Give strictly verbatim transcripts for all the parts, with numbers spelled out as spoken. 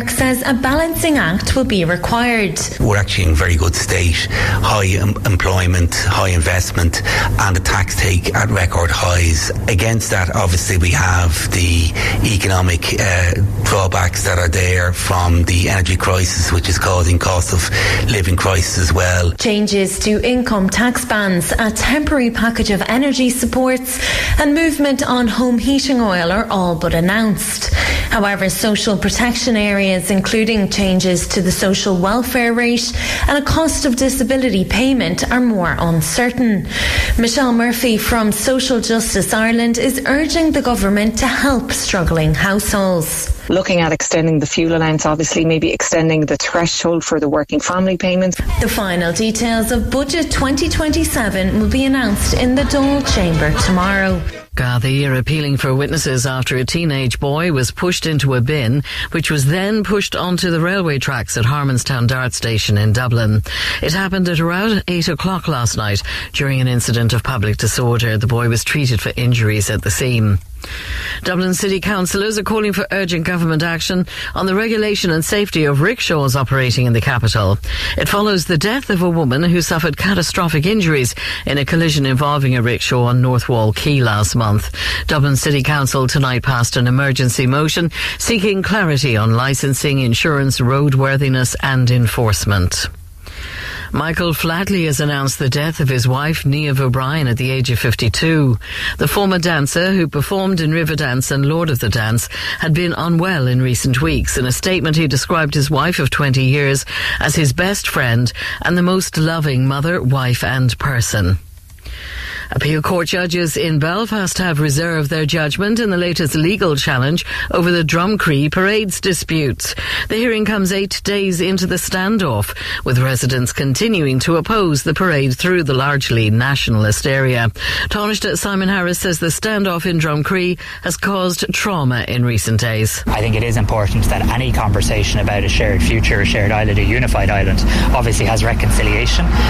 Clark says a balancing act will be required. We're actually in very good state. High em- employment, high investment, and the tax take at record highs. Against that, obviously, we have the economic uh, drawbacks that are there from the energy crisis, which is causing cost of living crisis as well. Changes to income tax bans, a temporary package of energy supports, and movement on home heating oil are all but announced. However, social protection areas, including changes to the social welfare rate and a cost of disability payment, are more uncertain. Michelle Murphy from Social Justice Ireland is urging the government to help struggling households. Looking at extending the fuel allowance, obviously maybe extending the threshold for the working family payments. The final details of Budget twenty twenty-seven will be announced in the Dáil Chamber tomorrow. Gardaí are appealing for witnesses after a teenage boy was pushed into a bin, which was then pushed onto the railway tracks at Harmonstown Dart Station in Dublin. It happened at around eight o'clock last night during an incident of public disorder. The boy was treated for injuries at the scene. Dublin City councillors are calling for urgent government action on the regulation and safety of rickshaws operating in the capital. It follows the death of a woman who suffered catastrophic injuries in a collision involving a rickshaw on North Wall Quay last month. Dublin City Council tonight passed an emergency motion seeking clarity on licensing, insurance, roadworthiness and enforcement. Michael Flatley has announced the death of his wife, Niamh O'Brien, at the age of fifty-two. The former dancer, who performed in Riverdance and Lord of the Dance, had been unwell in recent weeks. In a statement, he described his wife of twenty years as his best friend and the most loving mother, wife and person. Appeal court judges in Belfast have reserved their judgment in the latest legal challenge over the Drumcree Parades dispute. The hearing comes eight days into the standoff, with residents continuing to oppose the parade through the largely nationalist area. Taoiseach Simon Harris says the standoff in Drumcree has caused trauma in recent days. I think it is important that any conversation about a shared future, a shared island, a unified island, obviously has reconciliation um,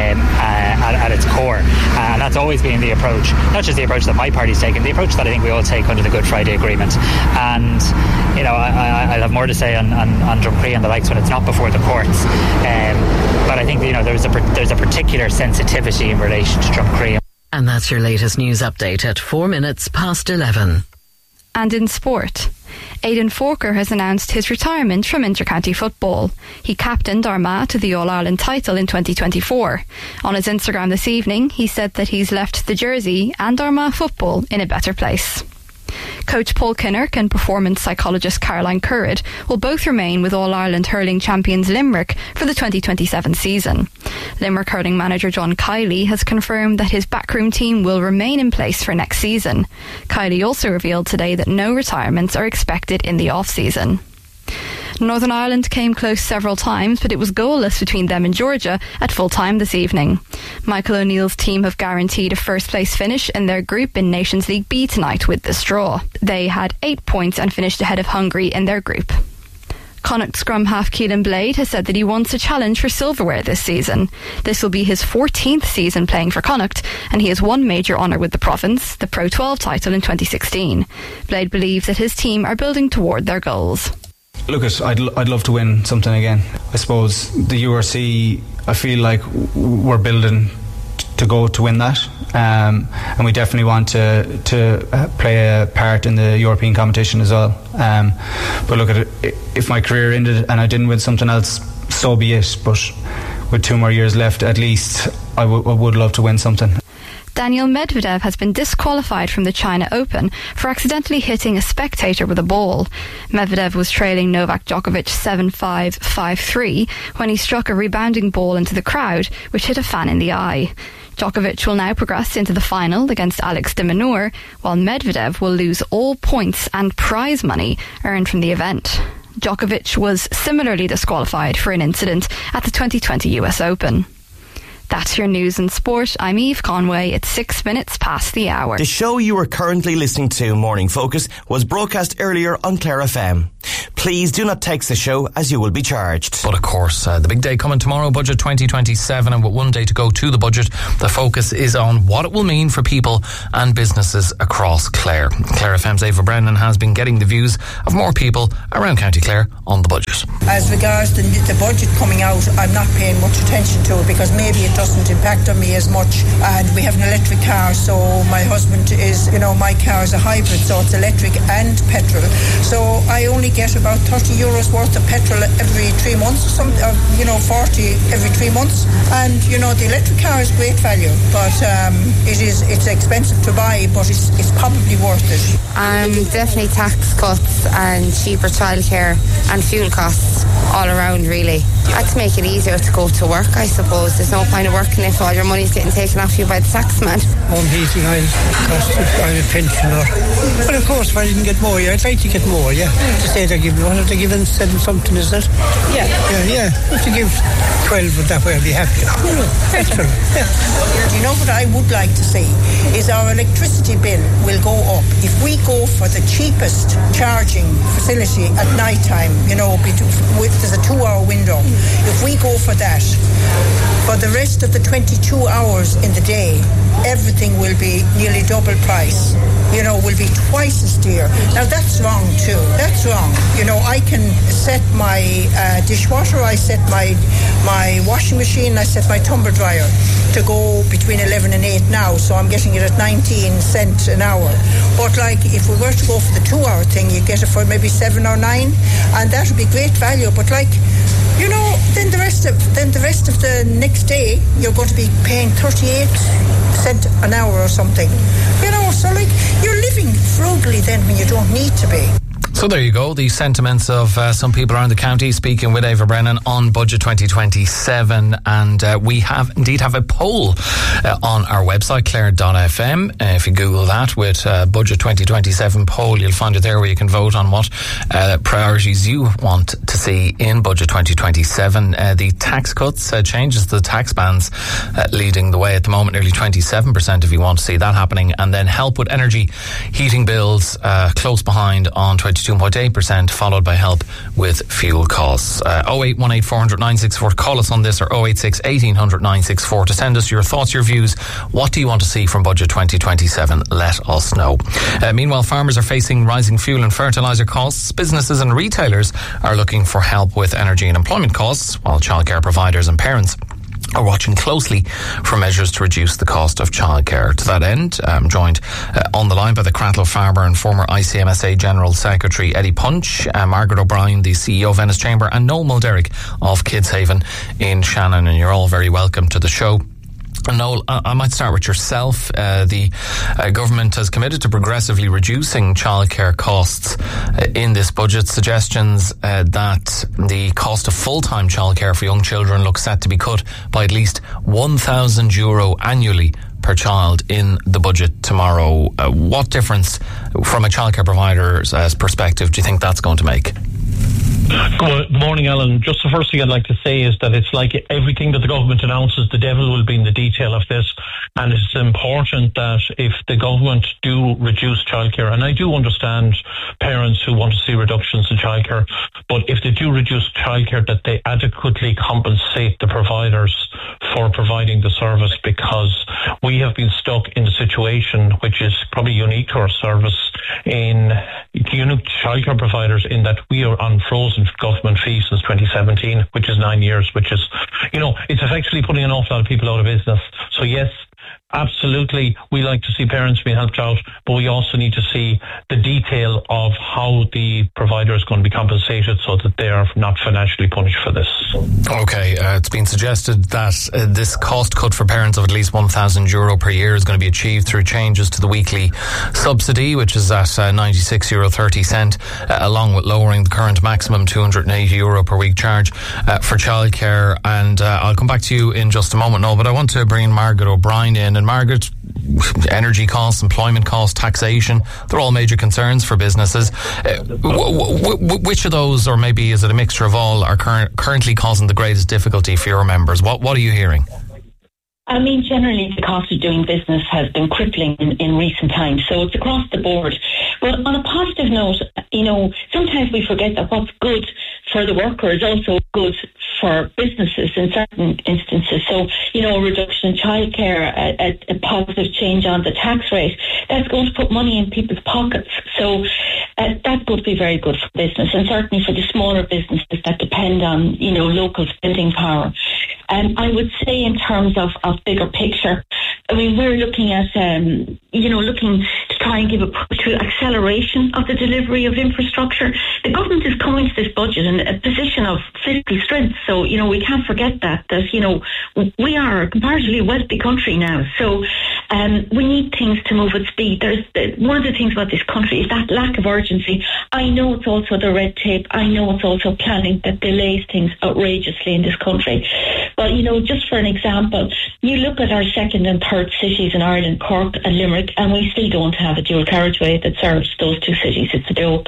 uh, at, at its core. Uh, and that's always been the approach, not just the approach that my party's taken, the approach that I think we all take under the Good Friday Agreement. And, you know, I, I, I'll have more to say on, on, on Drumcree and the likes when it's not before the courts. Um, but I think, you know, there's a, there's a particular sensitivity in relation to Drumcree. And that's your latest news update at four minutes past eleven. And in sport, Aidan Forker has announced his retirement from intercounty football. He captained Armagh to the All-Ireland title in twenty twenty-four. On his Instagram this evening, he said that he's left the jersey and Armagh football in a better place. Coach Paul Kinnerk and performance psychologist Caroline Currid will both remain with All-Ireland hurling champions Limerick for the twenty twenty-seven season. Limerick hurling manager John Kiley has confirmed that his backroom team will remain in place for next season. Kiley also revealed today that no retirements are expected in the off-season. Northern Ireland came close several times, but it was goalless between them and Georgia at full time this evening. Michael O'Neill's team have guaranteed a first place finish in their group in Nations League B tonight with this draw. They had eight points and finished ahead of Hungary in their group. Connacht scrum half Keelan Blade has said that he wants a challenge for silverware this season. This will be his fourteenth season playing for Connacht, and he has one major honour with the province, the Pro twelve title in twenty sixteen. Blade believes that his team are building toward their goals. Look, I'd I'd love to win something again. I suppose the U R C, I feel like we're building to go to win that, um, and we definitely want to to play a part in the European competition as well. Um, but look at it, if my career ended and I didn't win something else, so be it. But with two more years left, at least I, w- I would love to win something. Daniil Medvedev has been disqualified from the China Open for accidentally hitting a spectator with a ball. Medvedev was trailing Novak Djokovic seven five, five three when he struck a rebounding ball into the crowd, which hit a fan in the eye. Djokovic will now progress into the final against Alex de Minaur, while Medvedev will lose all points and prize money earned from the event. Djokovic was similarly disqualified for an incident at the twenty twenty U S Open. That's your news and sport. I'm Eve Conway. It's six minutes past the hour. The show you are currently listening to, Morning Focus, was broadcast earlier on Clare F M. Please do not text the show as you will be charged. But of course, uh, the big day coming tomorrow, Budget twenty twenty-seven, and with one day to go to the budget, the focus is on what it will mean for people and businesses across Clare. Clare F M's Ava Brennan has been getting the views of more people around County Clare on the budget. As regards the, the budget coming out, I'm not paying much attention to it because maybe it doesn't impact on me as much. And we have an electric car, so my husband is, you know, my car is a hybrid, so it's electric and petrol. So I only get about thirty euros worth of petrol every three months, or some, or, you know, forty every three months. And, you know, the electric car is great value, but um, it is, it's expensive to buy, but it's, it's probably worth it. Um, definitely tax cuts and cheaper childcare and fuel costs all around, really. That's to make it easier to go to work, I suppose. There's no point of working if all your money's getting taken off you by the tax man. Home heating, I'll cost I'm a pensioner. But of course, if I didn't get more, yeah, I'd like to get more, yeah. To say they're giving, what are they giving, seven something, is it? Yeah. Yeah, yeah. If you give twelve, that way I'll be happy. You know, petrol, yeah. You know what I would like to see is our electricity bill will go up if we go for the cheapest charging facility at night time, you know, with, there's a two hour window. If we go for that, for the rest of the twenty-two hours in the day, everything will be nearly double price. You know, will be twice as dear. Now that's wrong too. That's wrong. You know, I can set my uh, dishwasher, I set my my washing machine, I set my tumble dryer to go between eleven and eight now, so I'm getting it at nineteen cents an hour. But like, if we were to go for the two hour thing, you get it for maybe seven or nine, and that would be great value. But like, you know, then the rest of then the rest of the next day you're going to be paying thirty-eight cents an hour or something. You know, so like, you're living frugally then when you don't need to be. So there you go, the sentiments of uh, some people around the county speaking with Ava Brennan on Budget twenty twenty-seven, and uh, we have indeed have a poll uh, on our website, clare dot f m. Uh, if you Google that with uh, Budget twenty twenty-seven poll, you'll find it there where you can vote on what uh, priorities you want to see in Budget twenty twenty-seven. Uh, the tax cuts, uh, changes to the tax bands uh, leading the way at the moment, nearly twenty-seven percent if you want to see that happening, and then help with energy heating bills uh, close behind on twenty-two point eight percent, followed by help with fuel costs. Uh, oh eight one eight, four hundred, nine six four, call us on this, or oh eight six, eighteen hundred, nine six four to send us your thoughts, your views. What do you want to see from Budget twenty twenty-seven? Let us know. Uh, meanwhile, farmers are facing rising fuel and fertiliser costs. Businesses and retailers are looking for help with energy and employment costs, while childcare providers and parents are watching closely for measures to reduce the cost of childcare. To that end, I'm joined uh, on the line by the Cratloe farmer and former I C M S A General Secretary Eddie Punch, uh, Margaret O'Brien, the C E O of Ennis Chamber, and Noel Mulderrick of Kidshaven in Shannon, and you're all very welcome to the show. Noel, I might start with yourself. Uh, the uh, government has committed to progressively reducing childcare costs uh, in this budget. Suggestions uh, that the cost of full-time childcare for young children looks set to be cut by at least one thousand euro annually per child in the budget tomorrow. Uh, what difference, from a childcare provider's uh, perspective, do you think that's going to make? Good morning, Alan. Just the first thing I'd like to say is that it's like everything that the government announces, the devil will be in the detail of this. And it's important that if the government do reduce childcare, and I do understand parents who want to see reductions in childcare, but if they do reduce childcare, that they adequately compensate the providers for providing the service, because we have been stuck in a situation which is probably unique to our service in unique childcare providers, in that we are on frozen government fees since twenty seventeen, which is nine years, which is, you know, it's effectively putting an awful lot of people out of business. So yes, absolutely, we like to see parents being helped out, but we also need to see the detail of how the provider is going to be compensated so that they are not financially punished for this. Okay, uh, it's been suggested that uh, this cost cut for parents of at least one thousand euro per year is going to be achieved through changes to the weekly subsidy, which is at uh, ninety-six euro thirty cent, uh, along with lowering the current maximum two hundred eighty euro per week charge uh, for childcare. And uh, I'll come back to you in just a moment, no, but I want to bring Margaret O'Brien in. And Margaret, energy costs, employment costs, taxation, they're all major concerns for businesses. Uh, w- w- w- which of those, or maybe is it a mixture of all, are cur- currently causing the greatest difficulty for your members? What What are you hearing? I mean, generally the cost of doing business has been crippling in, in recent times, so it's across the board. But on a positive note, you know, sometimes we forget that what's good for the worker is also good for businesses in certain instances. So, you know, a reduction in childcare, a, a, a positive change on the tax rate, that's going to put money in people's pockets. So uh, that's going to be very good for business, and certainly for the smaller businesses that depend on, you know, local spending power. Um, I would say in terms of, of bigger picture, I mean, we're looking at, um, you know, looking to try and give a push to acceleration of the delivery of infrastructure. The government is coming to this budget in a position of fiscal strength. So, you know, we can't forget that, that, you know, we are a comparatively wealthy country now. So um, we need things to move at speed. There's one of the things about this country is that lack of urgency. I know it's also the red tape. I know it's also planning that delays things outrageously in this country. But, you know, just for an example, you look at our second and third cities in Ireland, Cork and Limerick, and we still don't have a dual carriageway that serves those two cities. It's a joke.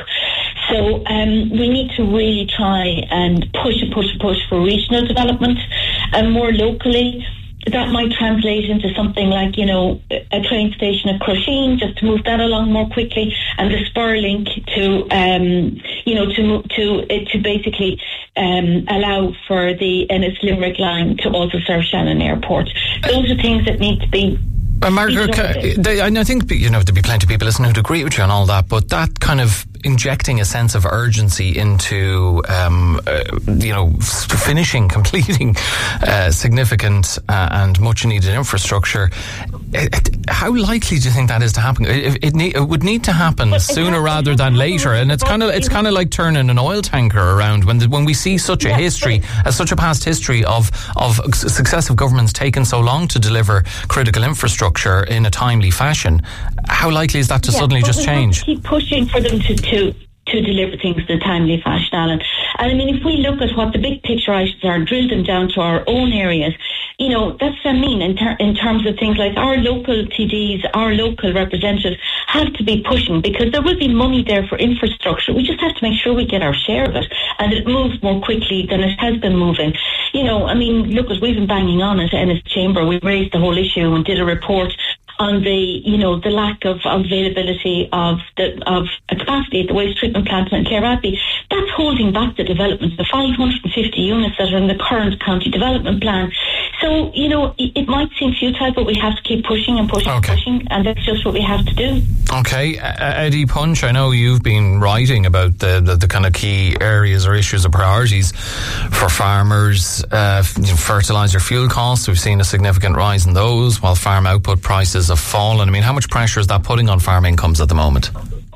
So um, we need to really try and push and push and push for regional development, and more locally. That might translate into something like, you know, a train station at Crusheen, just to move that along more quickly, and the spur link to, um, you know, to to to basically um, allow for the Ennis Limerick line to also serve Shannon Airport. Those are things that need to be. Uh, Margaret, and I think, you know, there'd be plenty of people listening who'd agree with you on all that, but that kind of injecting a sense of urgency into, um, uh, you know, finishing, completing uh, significant uh, and much needed infrastructure, it, it, how likely do you think that is to happen? It, it, need, it would need to happen but sooner rather than later, and it's kind of it's kind of like turning an oil tanker around when the, when we see such a history, as such a past history of of successive governments taking so long to deliver critical infrastructure in a timely fashion. How likely is that to yeah, suddenly just change? Keep pushing for them to, to to deliver things in a timely fashion, Alan. And I mean, if we look at what the big picture items are and drill them down to our own areas, you know, that's what I mean in, ter- in terms of things like our local T Ds, our local representatives have to be pushing, because there will be money there for infrastructure. We just have to make sure we get our share of it, and it moves more quickly than it has been moving. You know, I mean, look, as we've been banging on at Ennis Chamber, we raised the whole issue and did a report on the, you know, the lack of availability of the of capacity at the waste treatment plant in Clare Abbey. That's holding back the development of the five hundred fifty units that are in the current county development plan. So, you know, it, it might seem futile, but we have to keep pushing and pushing okay. and pushing, and that's just what we have to do. Okay, uh, Eddie Punch, I know you've been writing about the, the, the kind of key areas or issues or priorities for farmers. Uh, you know, fertiliser fuel costs, we've seen a significant rise in those, while farm output prices have fallen. I mean, how much pressure is that putting on farm incomes at the moment?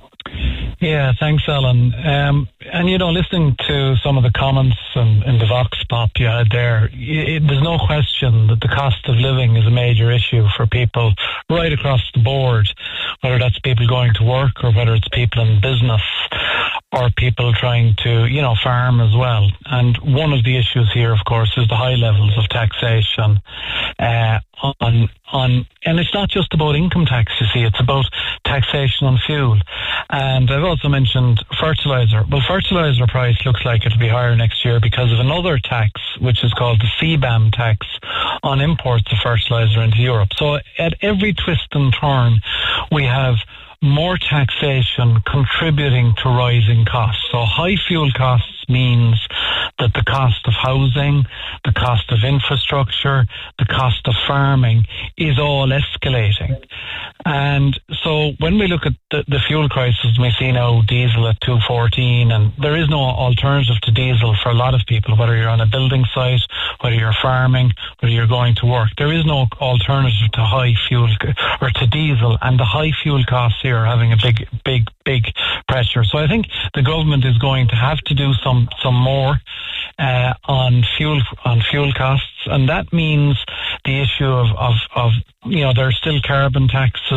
Yeah, thanks, Alan. Um, and, you know, listening to some of the comments and, and the Vox Pop you had there, it, there's no question that the cost of living is a major issue for people right across the board, whether that's people going to work or whether it's people in business or people trying to, you know, farm as well. And one of the issues here, of course, is the high levels of taxation uh, on on, and it's not just about income tax, you see, it's about taxation on fuel. And I've also mentioned fertiliser. Well, fertiliser price looks like it'll be higher next year because of another tax, which is called the C B A M tax on imports of fertiliser into Europe. So at every twist and turn, we have more taxation contributing to rising costs. So high fuel costs means that the cost of housing, the cost of infrastructure, the cost of farming is all escalating. And so when we look at the, the fuel crisis, we see now diesel at two fourteen, and there is no alternative to diesel for a lot of people, whether you're on a building site, whether you're farming, whether you're going to work. There is no alternative to high fuel or to diesel, and the high fuel costs here are having a big, big, big pressure. So I think the government is going to have to do some, some more uh, on fuel on fuel costs, and that means the issue of, of, of you know, there are still carbon taxes,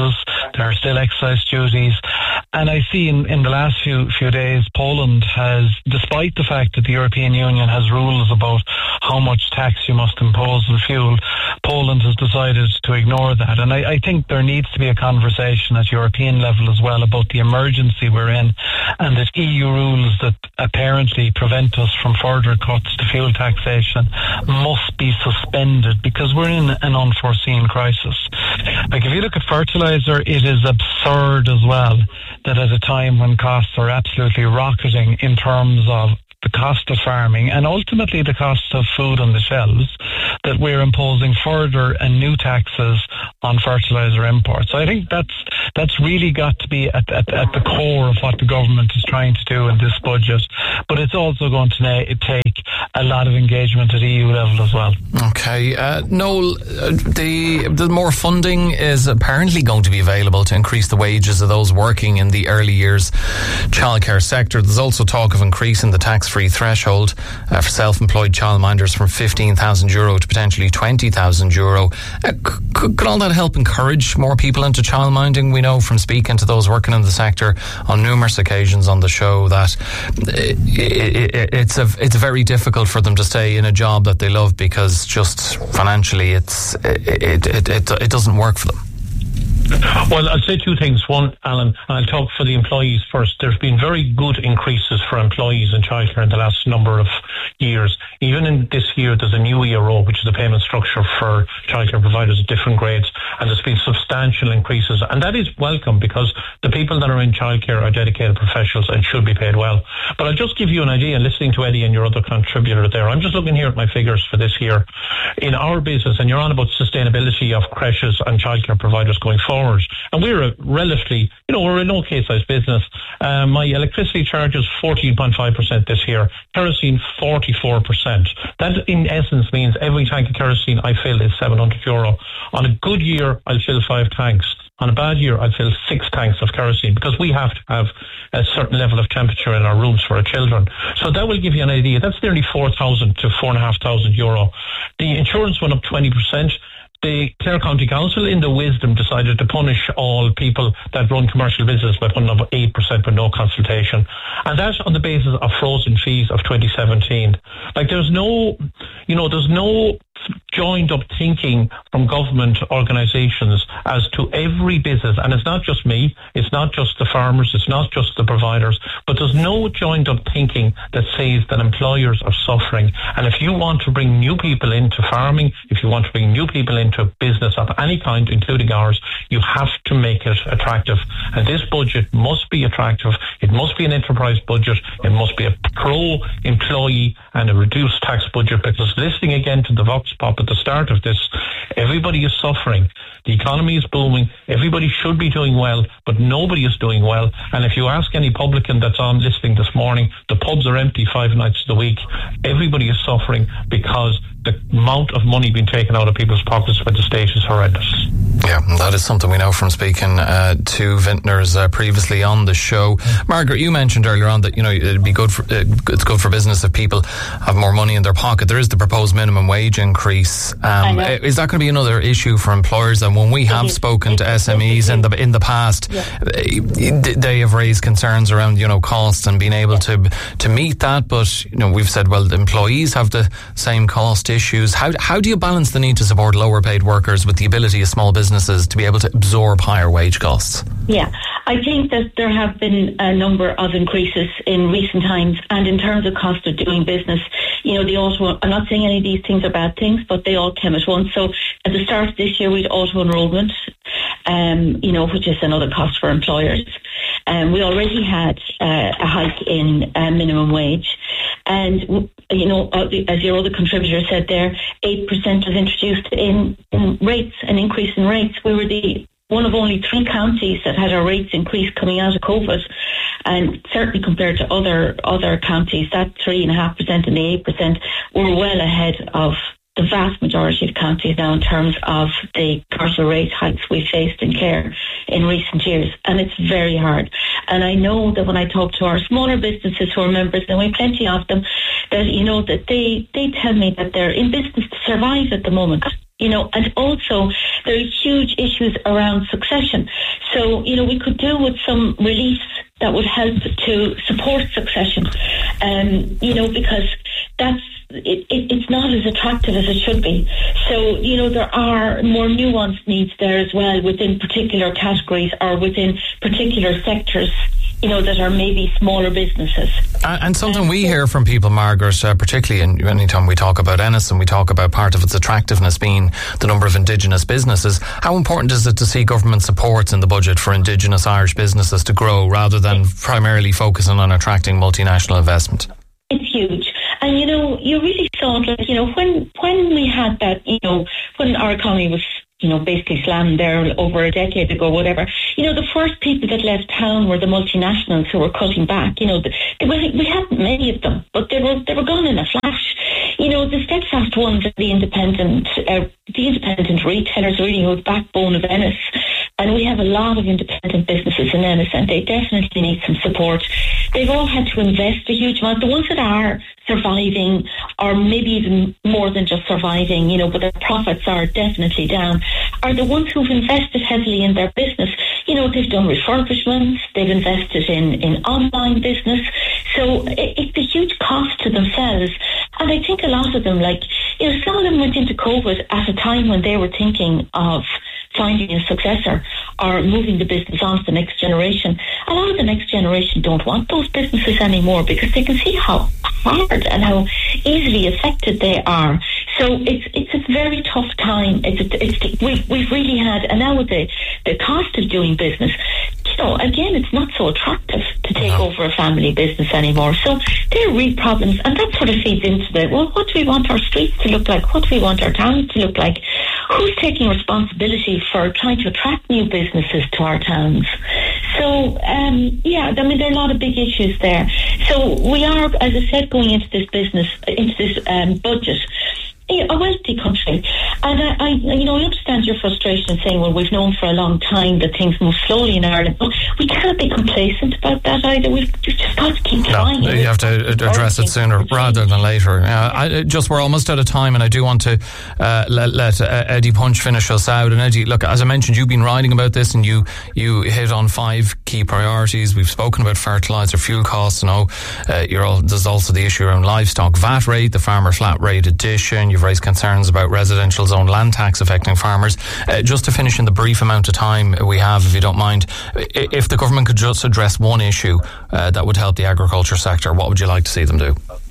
There are still excise duties. And I see in, in the last few few days, Poland has, despite the fact that the European Union has rules about how much tax you must impose on fuel, Poland has decided to ignore that. And I, I think there needs to be a conversation at European level as well about the emergency we're in, and that E U rules that apparently prevent us from further cuts to fuel taxation must be suspended, because we're in an unforeseen crisis. Like, if you look at fertiliser, it is absurd as well that at a time when costs are absolutely rocketing in terms of the cost of farming and ultimately the cost of food on the shelves, that we're imposing further and new taxes on fertiliser imports. So I think that's that's really got to be at, at, at the core of what the government is trying to do in this budget. But it's also going to na- take a lot of engagement at E U level as well. Okay. Uh, Noel, uh, the, the more funding is apparently going to be available to increase the wages of those working in the early years childcare sector. There's also talk of increasing the tax-free threshold uh, for self-employed childminders from fifteen thousand euro to potentially twenty thousand euro. Uh, c- could all that help encourage more people into childminding? We know from speaking to those working in the sector on numerous occasions on the show that it, it, it's a, it's very difficult for them to stay in a job that they love, because just financially it's it it it, it doesn't work for them. Well, I'll say two things. One, Alan, I'll talk for the employees first. There's been very good increases for employees in childcare in the last number of years. Even in this year, there's a new E R O, which is the payment structure for childcare providers at different grades, and there's been substantial increases. And that is welcome, because the people that are in childcare are dedicated professionals and should be paid well. But I'll just give you an idea, listening to Eddie and your other contributor there. I'm just looking here at my figures for this year. In our business, and you're on about sustainability of creches and childcare providers going forward, and we're a relatively, you know, we're an okay sized business. Uh, my electricity charge is fourteen point five percent this year, kerosene forty-four percent. That in essence means every tank of kerosene I fill is seven hundred euro. On a good year, I'll fill five tanks. On a bad year, I'll fill six tanks of kerosene, because we have to have a certain level of temperature in our rooms for our children. So that will give you an idea. That's nearly four thousand to four thousand five hundred euro. The insurance went up twenty percent. The Clare County Council, in the wisdom, decided to punish all people that run commercial business by putting up eight percent with no consultation. And that on the basis of frozen fees of twenty seventeen. Like, there's no, you know, there's no joined up thinking from government organisations as to every business. And it's not just me, it's not just the farmers, it's not just the providers, but there's no joined up thinking that says that employers are suffering. And if you want to bring new people into farming, if you want to bring new people into business of any kind, including ours, you have to make it attractive. And this budget must be attractive. It must be an enterprise budget. It must be a pro-employee and a reduced tax budget, because listening again to the Vox Pop at the start of this, everybody is suffering. The economy is booming. Everybody should be doing well, but nobody is doing well. And if you ask any publican that's on listening this morning, the pubs are empty five nights of the week. Everybody is suffering because the amount of money being taken out of people's pockets by the state is horrendous. Yeah, that is something we know from speaking uh, to vintners uh, previously on the show. Margaret, you mentioned earlier on that, you know, it'd be good for uh, it's good for business if people have more money in their pocket. There is the proposed minimum wage increase. Um, is that going to be another issue for employers? And when we have mm-hmm. spoken to S M Es in the in the past, yeah. they have raised concerns around, you know, costs and being able to to meet that. But, you know, we've said, well, the employees have the same cost issues. How how do you balance the need to support lower paid workers with the ability of small businesses to be able to absorb higher wage costs? Yeah, I think that there have been a number of increases in recent times, and in terms of cost of doing business, you know, the auto, I'm not saying any of these things are bad things, but they all came at once. So at the start of this year, we had auto enrolment, um, you know, which is another cost for employers. Um, we already had uh, a hike in uh, minimum wage. And, you know, as your other contributor said there, eight percent was introduced in, in rates, an increase in rates. We were the one of only three counties that had our rates increase coming out of COVID. And certainly compared to other other counties, that three point five percent and the eight percent were well ahead of the vast majority of counties now in terms of the commercial rate hikes we faced in care in recent years. And it's very hard. And I know that when I talk to our smaller businesses who are members, and we have plenty of them, that, you know, that they, they tell me that they're in business to survive at the moment. You know, and also there are huge issues around succession. So, you know, we could do with some relief that would help to support succession, um, you know, because that's, it, it, it's not as attractive as it should be. So, you know, there are more nuanced needs there as well within particular categories or within particular sectors, you know, that are maybe smaller businesses. And, and something we hear from people, Margaret, uh, particularly in, anytime we talk about Ennis and we talk about part of its attractiveness being the number of Indigenous businesses, how important is it to see government supports in the budget for Indigenous Irish businesses to grow rather than primarily focusing on attracting multinational investment? It's huge. And, you know, you really saw it, like, you know, when, when we had that, you know, when our economy was, you know, basically slammed there over a decade ago, whatever. You know, the first people that left town were the multinationals who were cutting back. You know, the, we, we hadn't many of them, but they were they were gone in a flash. You know, the steadfast ones are the independent, uh, the independent retailers, really, who are the backbone of Ennis. And we have a lot of independent businesses in Ennis, and they definitely need some support. They've all had to invest a huge amount. The ones that are surviving, or maybe even more than just surviving, you know, but their profits are definitely down, are the ones who've invested heavily in their business. You know, they've done refurbishments, they've invested in, in online business. So it, it's a huge cost to themselves. And I think a lot of them, like, you know, some of them went into COVID at a time when they were thinking of finding a successor or moving the business on to the next generation. A lot of the next generation don't want those businesses anymore because they can see how hard and how easily affected they are. So it's it's a very tough time. It's, a, it's we've we've really had, and now with the the cost of doing business, you know, again, it's not so attractive to take no. over a family business anymore. So there are real problems, and that sort of feeds into the, well, what do we want our streets to look like? What do we want our towns to look like? Who's taking responsibility for trying to attract new businesses to our towns? So, um, yeah, I mean, there are a lot of big issues there. So we are, as I said, going into this business, into this um, budget, a wealthy country. And I, I, you know, I understand your frustration in saying, well, we've known for a long time that things move slowly in Ireland, but we can't be complacent about that either. We've just got to keep trying. No, you have to address it sooner rather than later. Uh, I, just, we're almost out of time, and I do want to uh, let, let uh, Eddie Punch finish us out. And Eddie, look, as I mentioned, you've been writing about this, and you, you hit on five key priorities. We've spoken about fertiliser, fuel costs, you know, uh, you're all, there's also the issue around livestock V A T rate, the farmer flat rate addition. You've raised concerns about residential zone land tax affecting farmers. Uh, just to finish in the brief amount of time we have, if you don't mind, if the government could just address one issue uh, that would help the agriculture sector, what would you like to see them do?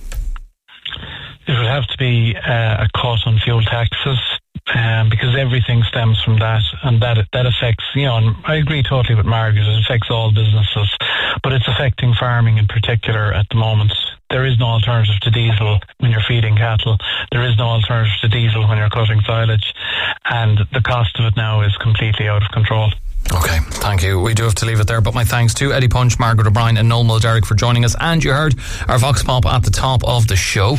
It would have to be uh, a cut on fuel taxes, um, because everything stems from that, and that that affects, you know, and I agree totally with Margaret, it affects all businesses, but it's affecting farming in particular at the moment. There is no alternative to diesel when you're feeding cattle. There is no alternative to diesel when you're cutting silage, and the cost of it now is completely out of control. Okay, thank you. We do have to leave it there, but my thanks to Eddie Punch, Margaret O'Brien and Noel Mulderick for joining us. And you heard our Vox Pop at the top of the show.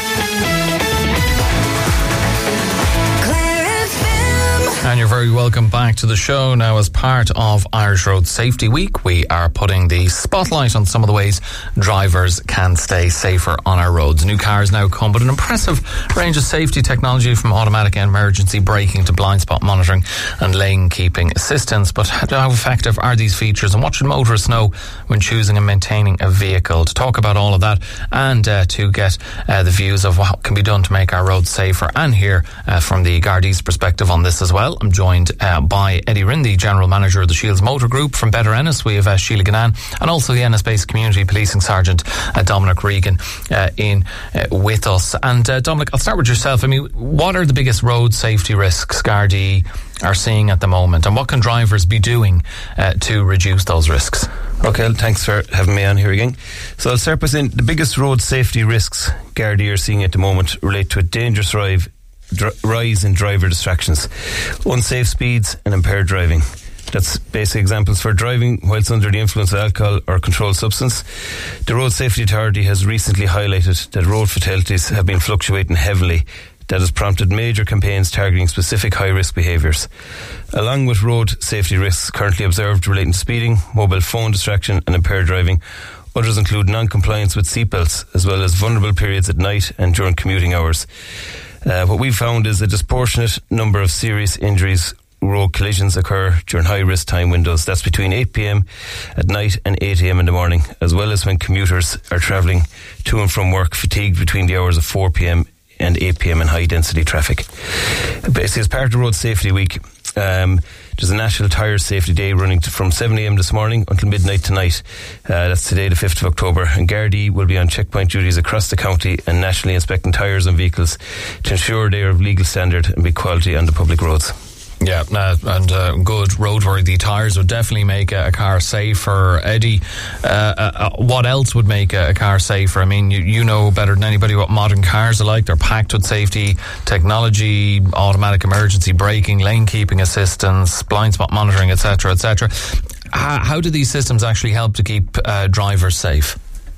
And you're very welcome back to the show. Now, as part of Irish Road Safety Week, we are putting the spotlight on some of the ways drivers can stay safer on our roads. New cars now come with an impressive range of safety technology, from automatic emergency braking to blind spot monitoring and lane keeping assistance. But how effective are these features, and what should motorists know when choosing and maintaining a vehicle? To talk about all of that, and uh, to get uh, the views of what can be done to make our roads safer, and hear uh, from the Gardaí's perspective on this as well, I'm joined uh, by Eddie Rinn, the General Manager of the Shields Motor Group. From Better Ennis, we have uh, Sheila Gannan, and also the Ennis-based Community Policing Sergeant uh, Dominic Regan uh, in uh, with us. And uh, Dominic, I'll start with yourself. I mean, what are the biggest road safety risks Gardaí are seeing at the moment, and what can drivers be doing uh, to reduce those risks? Okay, thanks for having me on here again. So I'll start by saying the biggest road safety risks Gardaí are seeing at the moment relate to a dangerous drive Dr- rise in driver distractions, unsafe speeds and impaired driving. That's basic examples for driving whilst under the influence of alcohol or controlled substance. The Road Safety Authority has recently highlighted that road fatalities have been fluctuating heavily. That has prompted major campaigns targeting specific high-risk behaviours. Along with road safety risks currently observed relating to speeding, mobile phone distraction and impaired driving, Others include non-compliance with seatbelts, as well as vulnerable periods at night and during commuting hours. Uh, what we've found is a disproportionate number of serious injuries, road collisions occur during high-risk time windows. That's between eight p.m. at night and eight a.m. in the morning, as well as when commuters are travelling to and from work fatigued between the hours of four p.m. and eight p.m. in high-density traffic. Basically, as part of Road Safety Week, um, there's a National Tyre Safety Day running to, from seven a.m. this morning until midnight tonight. Uh, that's today, the fifth of October. And Gardaí will be on checkpoint duties across the county and nationally inspecting tyres on vehicles to ensure they are of legal standard and be quality on the public roads. Yeah, uh, and uh, good roadworthy tyres would definitely make a, a car safer. Eddie, uh, uh, what else would make a, a car safer? I mean, you, you know better than anybody what modern cars are like. They're packed with safety technology, automatic emergency braking, lane keeping assistance, blind spot monitoring, et cetera, et cetera. How, how do these systems actually help to keep uh, drivers safe?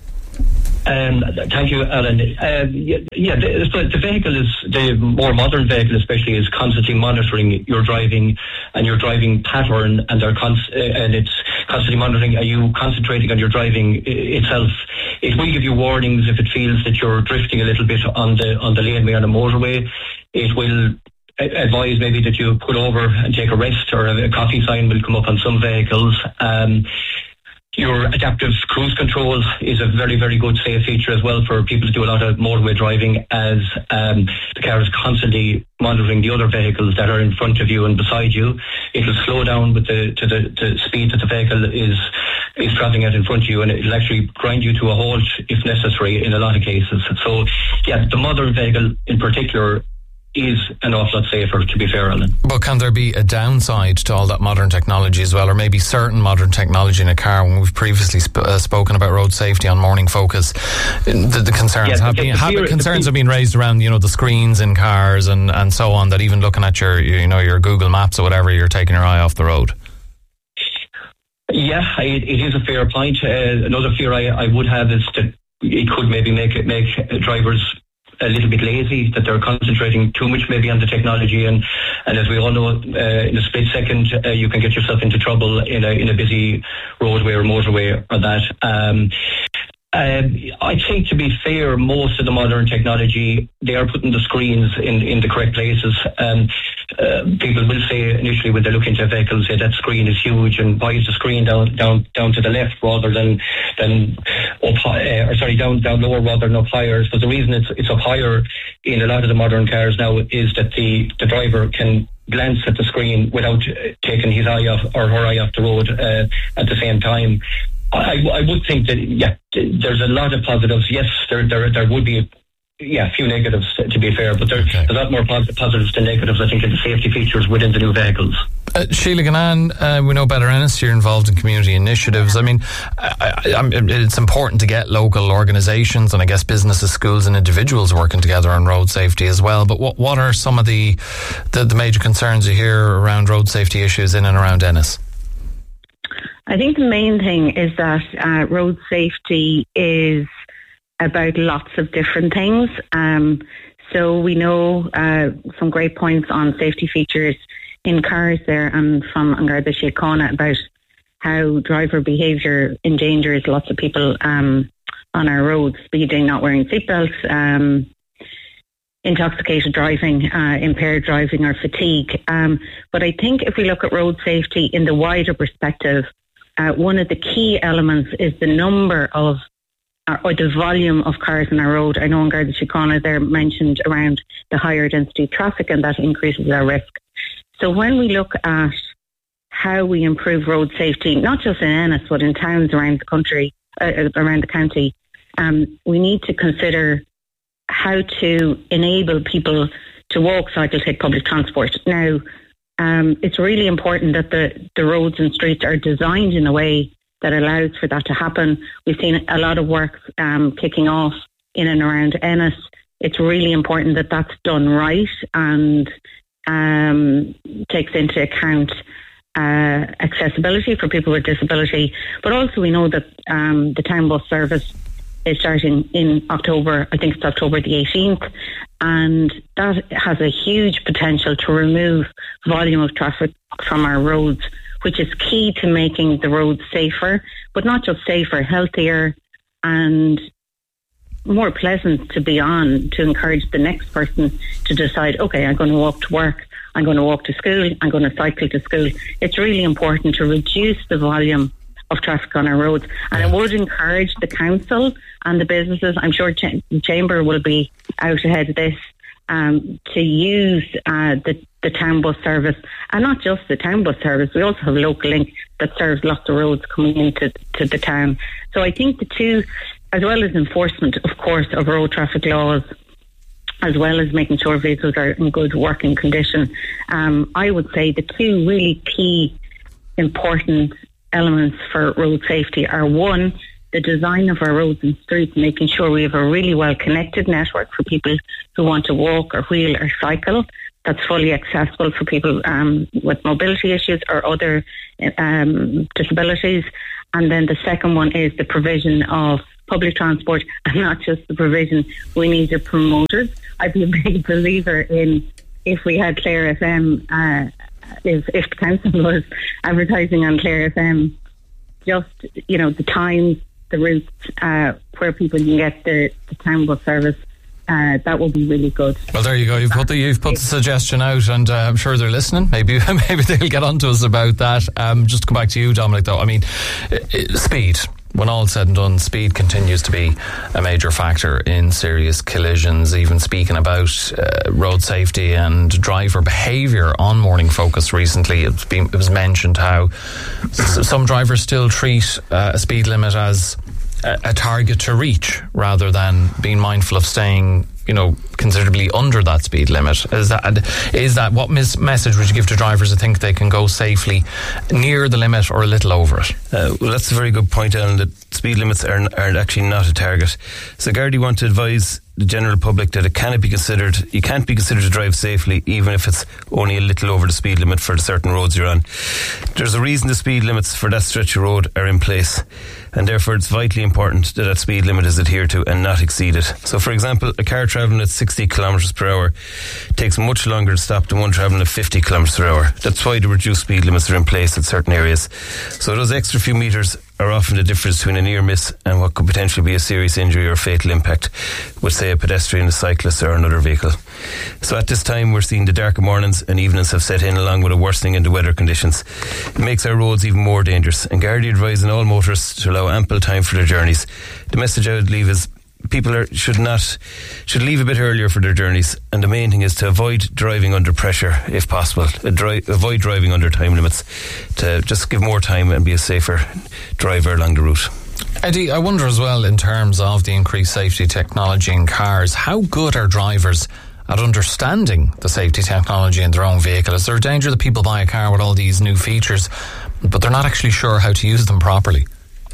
Um, thank you, Alan. Uh, yeah, yeah the, the vehicle is, the more modern vehicle especially, is constantly monitoring your driving and your driving pattern, and they're const- uh, and it's constantly monitoring, are you concentrating on your driving itself? It will give you warnings if it feels that you're drifting a little bit on the on the laneway on a motorway. It will advise maybe that you pull over and take a rest, or a coffee sign will come up on some vehicles. Um, Your adaptive cruise control is a very, very good safe feature as well for people to do a lot of motorway driving, as um, the car is constantly monitoring the other vehicles that are in front of you and beside you. It will slow down with the to the, the speed that the vehicle is is travelling at in front of you, and it will actually grind you to a halt if necessary in a lot of cases. So, yeah, the modern vehicle in particular is an awful lot safer, to be fair, Alan. But can there be a downside to all that modern technology as well, or maybe certain modern technology in a car? When we've previously sp- uh, spoken about road safety on Morning Focus, the, the concerns yeah, have the, been the have, fear, concerns the, have been raised around, you know, the screens in cars and, and so on, that even looking at your, you know, your Google Maps or whatever, you're taking your eye off the road. Yeah, it, it is a fair point. Uh, another fear I, I would have is that it could maybe make it make drivers a little bit lazy, that they're concentrating too much maybe on the technology, and and as we all know, uh, in a split second uh, you can get yourself into trouble in a in a busy roadway or motorway or that. Um, Um, I think, to be fair, most of the modern technology, they are putting the screens in, in the correct places. Um, uh, people will say initially when they look into a vehicle, say that screen is huge, and why is the screen down down down to the left rather than than up high, uh, or sorry down down lower rather than up higher? But the reason it's it's up higher in a lot of the modern cars now is that the the driver can glance at the screen without taking his eye off or her eye off the road uh, at the same time. I, I would think that, yeah, there's a lot of positives. Yes, there there, there would be, yeah, a few negatives, to be fair, but there, okay. there's a lot more pos- positives than negatives, I think, in the safety features within the new vehicles. Uh, Sheila Gannan, uh, we know better, Ennis, you're involved in community initiatives. I mean, I, I, I, it's important to get local organisations and I guess businesses, schools and individuals working together on road safety as well. But what, what are some of the, the, the major concerns you hear around road safety issues in and around Ennis? I think the main thing is that uh, road safety is about lots of different things. Um, so we know uh, some great points on safety features in cars there, and from An Garda Síochána about how driver behaviour endangers lots of people um, on our roads, speeding, not wearing seatbelts, um, intoxicated driving, uh, impaired driving or fatigue. Um, but I think if we look at road safety in the wider perspective, Uh, one of the key elements is the number of, or, or the volume of cars on our road. I know in Garda Síochána there mentioned around the higher density traffic, and that increases our risk. So when we look at how we improve road safety, not just in Ennis, but in towns around the country, uh, around the county, um, we need to consider how to enable people to walk, cycle, take public transport. Now, Um, it's really important that the, the roads and streets are designed in a way that allows for that to happen. We've seen a lot of work um, kicking off in and around Ennis. It's really important that that's done right and um, takes into account uh, accessibility for people with disability. But also we know that um, the town bus service is starting in October, I think it's October the eighteenth, and that has a huge potential to remove volume of traffic from our roads, which is key to making the roads safer, but not just safer, healthier, and more pleasant to be on, to encourage the next person to decide, okay, I'm going to walk to work, I'm going to walk to school, I'm going to cycle to school. It's really important to reduce the volume of traffic on our roads, and I would encourage the council and the businesses, I'm sure Ch- the Chamber will be out ahead of this, um, to use uh, the, the town bus service, and not just the town bus service, we also have Local Link that serves lots of roads coming into to the town. So I think the two, as well as enforcement, of course, of road traffic laws, as well as making sure vehicles are in good working condition, um, I would say the two really key important elements for road safety are, one, the design of our roads and streets, making sure we have a really well connected network for people who want to walk or wheel or cycle that's fully accessible for people um, with mobility issues or other um, disabilities. And then the second one is the provision of public transport, and not just the provision. We need the promoters. I'd be a big believer in, if we had Clare F M, uh, if, if the council was advertising on Clare F M, just, you know, the times, the routes, uh, where people can get the, the town bus service. Uh, that will be really good. Well, there you go. You've put the you've put the suggestion out, and uh, I'm sure they're listening. Maybe maybe they'll get on to us about that. Um, just to come back to you, Dominic, though. I mean, it, it, speed. When all's said and done, speed continues to be a major factor in serious collisions. Even speaking about uh, road safety and driver behaviour on Morning Focus recently, it's been, it was mentioned how s- some drivers still treat uh, a speed limit as a, a target to reach, rather than being mindful of staying, you know, considerably under that speed limit. Is that is that what mis- message would you give to drivers who think they can go safely near the limit or a little over it? Uh, well, that's a very good point, Alan, that speed limits are, are actually not a target. So Gardaí want to advise the general public that it cannot be considered, you can't be considered to drive safely even if it's only a little over the speed limit for the certain roads you're on. There's a reason the speed limits for that stretch of road are in place, and therefore it's vitally important that that speed limit is adhered to and not exceeded. So for example, a car travelling at sixty kilometres per hour takes much longer to stop than one travelling at fifty kilometres per hour. That's why the reduced speed limits are in place at certain areas. So those extra few metres are often the difference between a near miss and what could potentially be a serious injury or fatal impact with, say, a pedestrian, a cyclist or another vehicle. So at this time we're seeing the darker mornings and evenings have set in, along with a worsening in the weather conditions. It makes our roads even more dangerous, and Gardaí advising all motorists to allow ample time for their journeys. The message I would leave is people are, should not should leave a bit earlier for their journeys, and the main thing is to avoid driving under pressure if possible. Dri- avoid driving under time limits, to just give more time and be a safer driver along the route. Eddie, I wonder as well, in terms of the increased safety technology in cars, how good are drivers at understanding the safety technology in their own vehicle? Is there a danger that people buy a car with all these new features but they're not actually sure how to use them properly?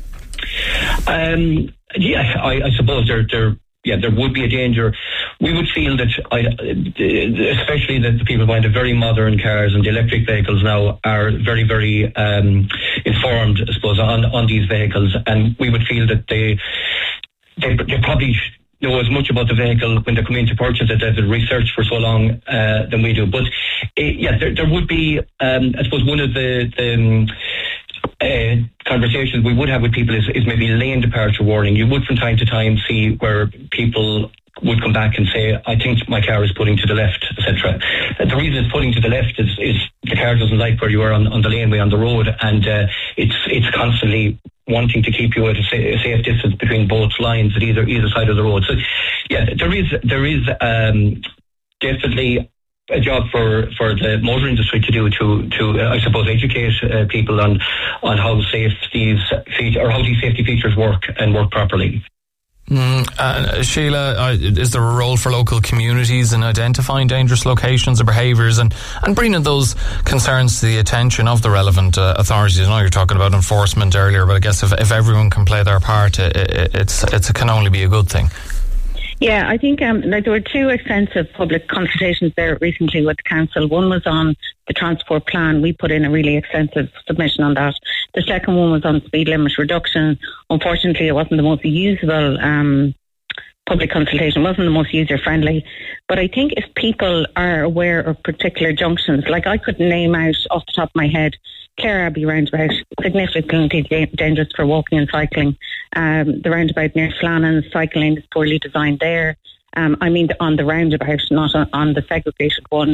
Um, yeah, I, I suppose there, there, yeah, there would be a danger. We would feel that, I, especially that the people buying the very modern cars and the electric vehicles now are very, very um, informed, I suppose, on, on these vehicles, and we would feel that they, they, they probably know as much about the vehicle when they come in to purchase it, they've researched for so long uh, than we do. But uh, yeah, there, there would be, um, I suppose, one of the, the um, uh, conversations we would have with people is, is maybe lane departure warning. You would from time to time see where people would come back and say, I think my car is pulling to the left, et cetera. Uh, the reason it's pulling to the left is, is the car doesn't like where you are on, on the laneway on the road, and uh, it's it's constantly wanting to keep you at a safe distance between both lines at either either side of the road. So, yeah, there is there is um, definitely a job for, for the motor industry to do to to uh, I suppose educate uh, people on on how safe these features or how these safety features work and work properly. Mm, uh, Sheila, uh, is there a role for local communities in identifying dangerous locations or behaviours and, and bringing those concerns to the attention of the relevant uh, authorities? I know you're talking about enforcement earlier, but I guess if, if everyone can play their part, it, it, it's, it's, it can only be a good thing. Yeah, I think um, like there were two extensive public consultations there recently with the council. One was on the transport plan. We put in a really extensive submission on that. The second one was on speed limit reduction. Unfortunately, it wasn't the most usable um, public consultation. It wasn't the most user-friendly. But I think if people are aware of particular junctions, like I couldn't name out off the top of my head Clare Abbey roundabout, significantly da- dangerous for walking and cycling. Um, the roundabout near Flannan, cycle lane is poorly designed there. Um, I mean on the roundabout, not on, on the segregated one.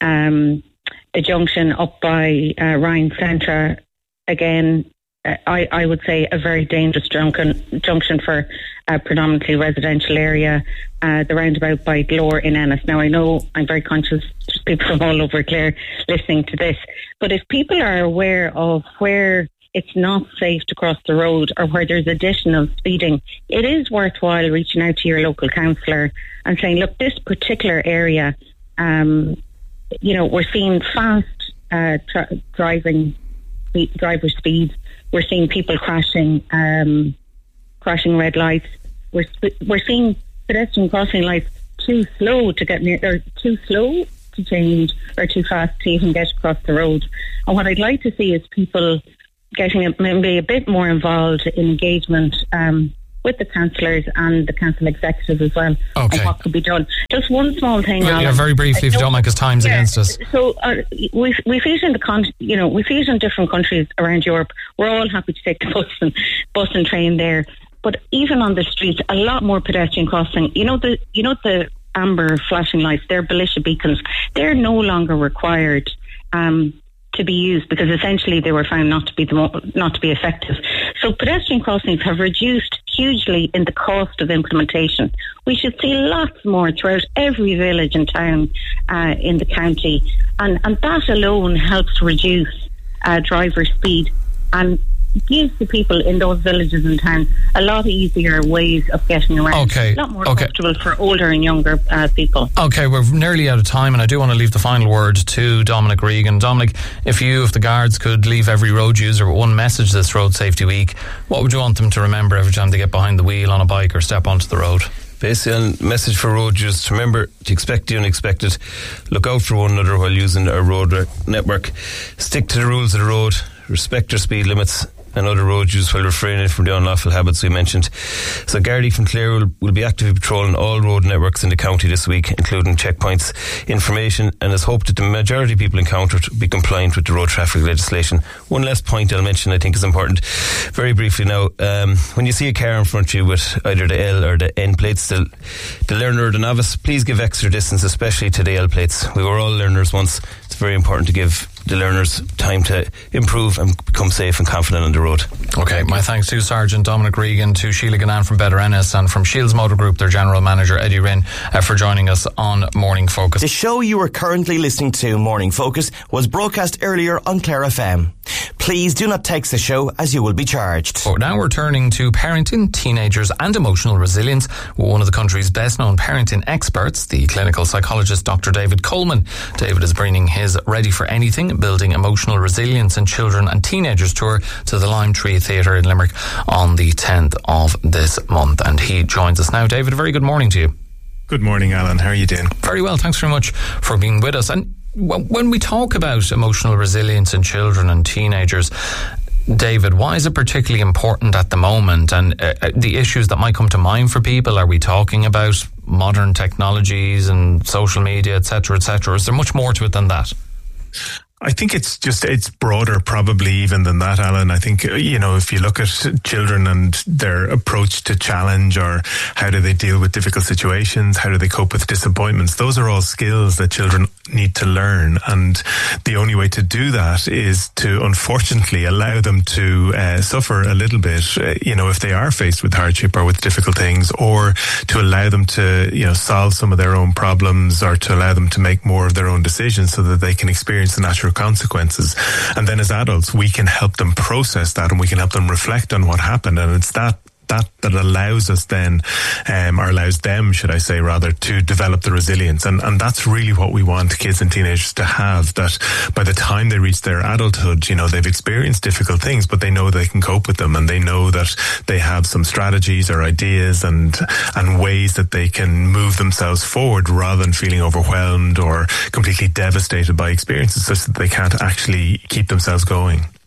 Um, the junction up by uh, Ryan Centre, again, I, I would say a very dangerous junction, junction for a predominantly residential area. Uh, the roundabout by Glore in Ennis. Now, I know I'm very conscious there's people from all over Clare listening to this, but if people are aware of where it's not safe to cross the road or where there's additional speeding, it is worthwhile reaching out to your local councillor and saying, look, this particular area, um, you know, we're seeing fast uh, tra- driving, driver speeds. We're seeing people crashing, um, crashing red lights. We're we're seeing pedestrian crossing lights too slow to get near, or too slow to change, or too fast to even get across the road. And what I'd like to see is people getting a, maybe a bit more involved in engagement um, with the councillors and the council executive as well, okay. on what could be done. Just one small thing. Well, yeah, very briefly, if you don't mind, because time's yeah, against us. So uh, we we see it in the con- you know we see it in different countries around Europe. We're all happy to take the bus and bus and train there, but even on the streets, a lot more pedestrian crossing. You know the you know the amber flashing lights, they're Belisha beacons. They're no longer required Um, to be used because essentially they were found not to be the mo- not to be effective. So pedestrian crossings have reduced hugely in the cost of implementation. We should see lots more throughout every village and town uh, in the county, and, and that alone helps reduce uh, driver speed and gives the people in those villages and towns a lot easier ways of getting around. Okay. A lot more okay. comfortable for older and younger uh, people. Okay, we're nearly out of time, and I do want to leave the final word to Dominic Regan. Dominic, if you, if the guards could leave every road user with one message this Road Safety Week, what would you want them to remember every time they get behind the wheel on a bike or step onto the road? Basically, a message for road users to remember to expect the unexpected, look out for one another while using our road network, stick to the rules of the road, respect their speed limits and other road use while refraining from the unlawful habits we mentioned. So Gardaí from Clare will, will be actively patrolling all road networks in the county this week, including checkpoints, information, and it's hoped that the majority of people encountered will be compliant with the road traffic legislation. One last point I'll mention I think is important, very briefly now. Um, when you see a car in front of you with either the L or the N plates, the, the learner or the novice, please give extra distance, especially to the L plates. We were all learners once. It's very important to give the learners time to improve and become safe and confident on the road. Okay, my thanks to Sergeant Dominic Regan, to Sheila Gannan from Better Ennis, and from Shields Motor Group, their General Manager Eddie Rinn, uh, for joining us on Morning Focus. The show you are currently listening to, Morning Focus, was broadcast earlier on Clare F M. Please do not text the show as you will be charged. So now we're turning to parenting, teenagers and emotional resilience with one of the country's best known parenting experts, the clinical psychologist Doctor David Coleman. David is bringing his Ready for Anything, Building Emotional Resilience in Children and Teenagers tour to the Lime Tree Theatre in Limerick on the tenth of this month, and he joins us now. David, a very good morning to you. Good morning, Alan. How are you doing? Very well, thanks very much for being with us. And when we talk about emotional resilience in children and teenagers, David, why is it particularly important at the moment, and uh, the issues that might come to mind for people? Are we talking about modern technologies and social media, et cetera, et cetera? Is there much more to it than that? I think it's just, it's broader probably even than that, Alan. I think, you know, if you look at children and their approach to challenge, or how do they deal with difficult situations, how do they cope with disappointments, those are all skills that children need to learn. And the only way to do that is to, unfortunately, allow them to uh, suffer a little bit, uh, you know, if they are faced with hardship or with difficult things, or to allow them to, you know, solve some of their own problems, or to allow them to make more of their own decisions so that they can experience the natural consequences. And then as adults, we can help them process that, and we can help them reflect on what happened. And it's that that that allows us then, um, or allows them, should I say rather, to develop the resilience. And, and that's really what we want kids and teenagers to have, that by the time they reach their adulthood, you know, they've experienced difficult things, but they know they can cope with them, and they know that they have some strategies or ideas and, and ways that they can move themselves forward, rather than feeling overwhelmed or completely devastated by experiences such that they can't actually keep themselves going.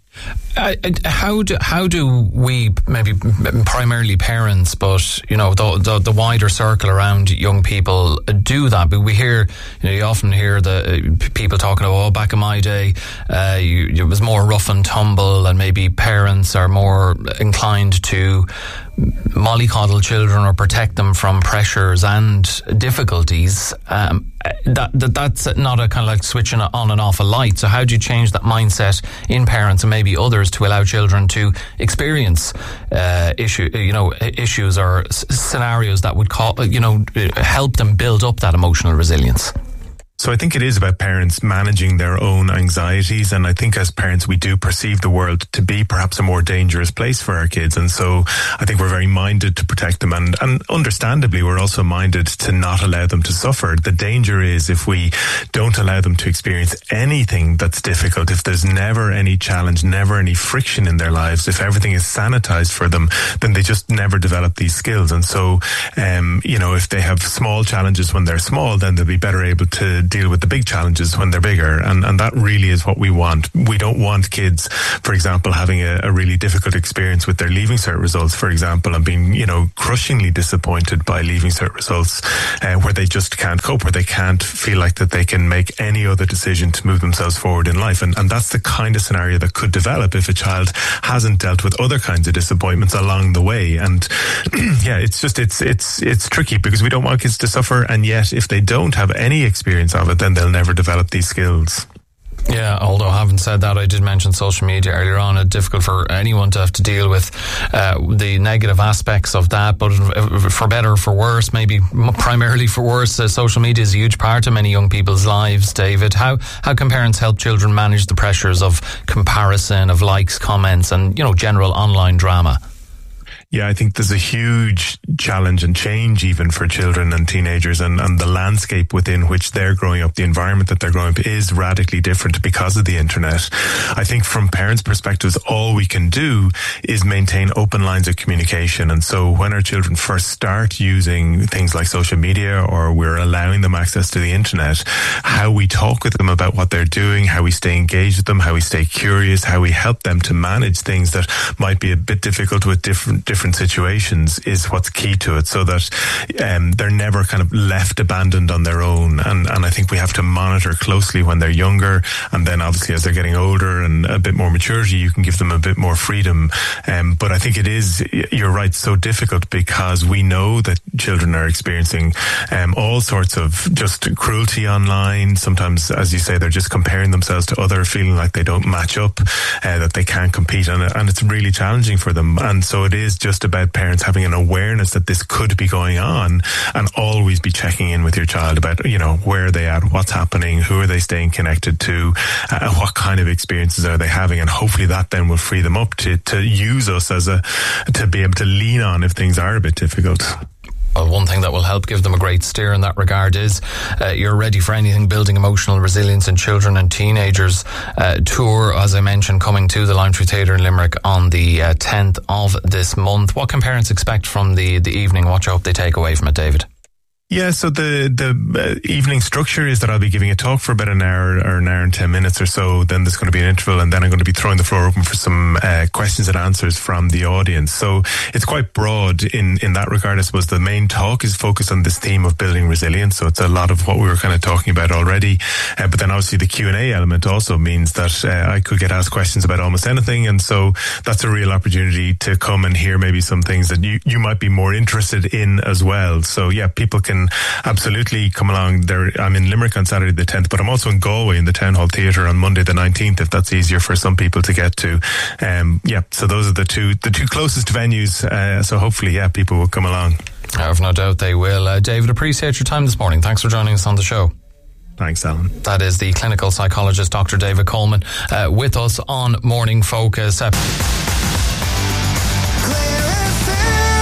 Uh, how do how do we, maybe primarily parents, but you know the, the the wider circle around young people do that? But we hear, you know, you often hear the uh, people talking about, oh, back in my day, uh, you, it was more rough and tumble, and maybe parents are more inclined to mollycoddle children or protect them from pressures and difficulties. Um, that, that that's not a kind of like switching on and off a light. So how do you change that mindset in parents and maybe others to allow children to experience uh, issue, you know, issues or s- scenarios that would call, you know, help them build up that emotional resilience? So I think it is about parents managing their own anxieties. And I think as parents, we do perceive the world to be perhaps a more dangerous place for our kids. And so I think we're very minded to protect them. And, and understandably, we're also minded to not allow them to suffer. The danger is if we don't allow them to experience anything that's difficult, if there's never any challenge, never any friction in their lives, if everything is sanitized for them, then they just never develop these skills. And so, um, you know, if they have small challenges when they're small, then they'll be better able to deal with the big challenges when they're bigger. And, and that really is what we want. We don't want kids, for example, having a, a really difficult experience with their Leaving Cert results, for example, and being, you know, crushingly disappointed by Leaving Cert results uh, where they just can't cope, where they can't feel like that they can make any other decision to move themselves forward in life. And, and that's the kind of scenario that could develop if a child hasn't dealt with other kinds of disappointments along the way. And yeah, it's just, it's, it's, it's tricky because we don't want kids to suffer. And yet if they don't have any experience of it, then they'll never develop these skills. Yeah, although having said that, I did mention social media earlier on. It's difficult for anyone to have to deal with uh, the negative aspects of that, but for better or for worse, maybe primarily for worse, uh, social media is a huge part of many young people's lives. David, how how can parents help children manage the pressures of comparison, of likes, comments, and, you know, general online drama? Yeah, I think there's a huge challenge and change even for children and teenagers, and, and the landscape within which they're growing up, the environment that they're growing up is radically different because of the internet. I think from parents' perspectives, all we can do is maintain open lines of communication. And so when our children first start using things like social media, or we're allowing them access to the internet, how we talk with them about what they're doing, how we stay engaged with them, how we stay curious, how we help them to manage things that might be a bit difficult with different different different situations is what's key to it, so that um, they're never kind of left abandoned on their own. And, and I think we have to monitor closely when they're younger, and then obviously as they're getting older and a bit more maturity, you can give them a bit more freedom. Um, but I think it is, you're right, so difficult because we know that children are experiencing um, all sorts of just cruelty online. Sometimes, as you say, they're just comparing themselves to others, feeling like they don't match up, uh, that they can't compete, and, and it's really challenging for them. And so it is just about parents having an awareness that this could be going on, and always be checking in with your child about, you know, where are they at, what's happening, who are they staying connected to, uh, what kind of experiences are they having, and hopefully that then will free them up to, to use us as a, to be able to lean on if things are a bit difficult. Well, one thing that will help give them a great steer in that regard is uh, You're Ready for Anything, Building Emotional Resilience in Children and Teenagers uh, tour, as I mentioned, coming to the Lime Tree Theatre in Limerick on the uh, tenth of this month. What can parents expect from the, the evening? What you hope they take away from it, David? Yeah, so the the uh, evening structure is that I'll be giving a talk for about an hour or an hour and ten minutes or so. Then there's going to be an interval, and then I'm going to be throwing the floor open for some uh, questions and answers from the audience. So it's quite broad in, in that regard. I suppose the main talk is focused on this theme of building resilience. So it's a lot of what we were kind of talking about already. Uh, but then obviously the Q and A element also means that uh, I could get asked questions about almost anything. And so that's a real opportunity to come and hear maybe some things that you, you might be more interested in as well. So yeah, people can absolutely come along there. I'm in Limerick on Saturday the tenth, but I'm also in Galway in the Town Hall Theatre on Monday the nineteenth, if that's easier for some people to get to. Um, yeah, so those are the two the two closest venues. Uh, so hopefully, yeah, people will come along. I have no doubt they will. Uh, David, appreciate your time this morning. Thanks for joining us on the show. Thanks, Alan. That is the clinical psychologist, Doctor David Coleman, uh, with us on Morning Focus. Uh,